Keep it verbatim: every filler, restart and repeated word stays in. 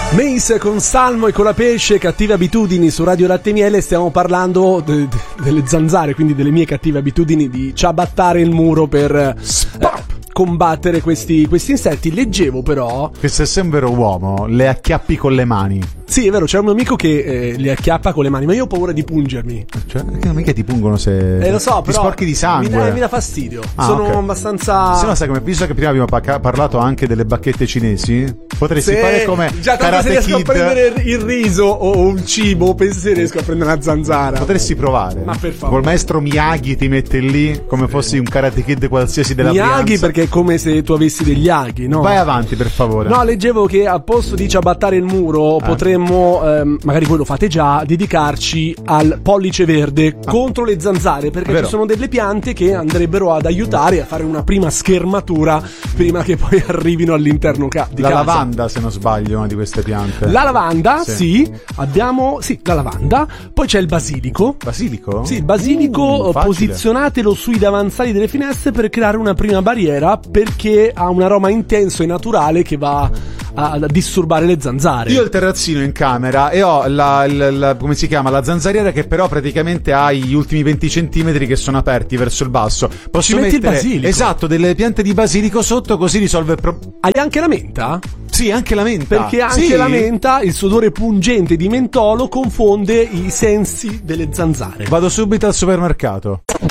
Mace con Salmo e con la pesce, cattive abitudini su Radio Latte e Miele. Stiamo parlando de- de- delle zanzare, quindi delle mie cattive abitudini di ciabattare il muro per eh, combattere questi, questi insetti. Leggevo però che se sei un vero uomo le acchiappi con le mani. Sì, è vero, c'è un mio amico che eh, li acchiappa con le mani, ma io ho paura di pungermi. Cioè, che mica ti pungono se Eh, lo so, ti però sporchi di sangue. Mi dà, mi dà fastidio. Ah, Sono okay. abbastanza. Se no, sai come, visto che prima abbiamo pa- parlato anche delle bacchette cinesi, potresti Se... fare come già tanto Karate se riesco Kid. a prendere il riso o un cibo, penso se riesco a prendere una zanzara. Potresti provare. Ma per favore. Col maestro Miyagi ti mette lì come fossi un Karate Kid qualsiasi della Miyagi, Brianza. perché è come se tu avessi degli aghi, no? Vai avanti, per favore. No, leggevo che al posto di ciabattare il muro Ah. potremmo, ehm, magari voi lo fate già, dedicarci al pollice verde Ah. contro le zanzare, perché Vero. ci sono delle piante che andrebbero ad aiutare a fare una prima schermatura prima che poi arrivino all'interno ca- di La casa. lavanda, se non sbaglio, è una di queste piante. La lavanda, sì. Sì. abbiamo, sì, la lavanda, poi c'è il basilico. Basilico? Sì, il basilico, Uh, facile. posizionatelo sui davanzali delle finestre per creare una prima barriera, perché ha un aroma intenso e naturale che va a, a disturbare le zanzare. Io ho il terrazzino in camera e ho la, la, la- come si chiama, la zanzariera che però praticamente ha gli ultimi venti centimetri che sono aperti verso il basso. Posso Ci metti il mettere, basilico? esatto, delle piante di basilico sotto, così risolve il problema. Hai anche la menta? Sì, anche la menta. Perché anche Sì. la menta, il suo odore pungente di mentolo confonde i sensi delle zanzare. Vado subito al supermercato.